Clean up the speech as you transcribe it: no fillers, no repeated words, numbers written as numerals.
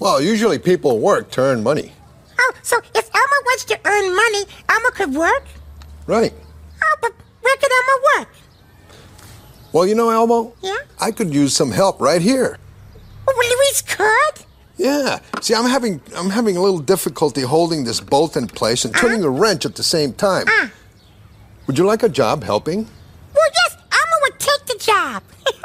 Well, usually people work to earn money. Oh, so if Elmo wants to earn money, Elmo could work? Right. Oh, but where could Elmo work? Well, you know, Elmo? Yeah? I could use some help right here. Oh, Luis could? Yeah. See, I'm having a little difficulty holding this bolt in place and turning the wrench at the same time. Would you like a job helping? Well, yes, Elmo would take the job.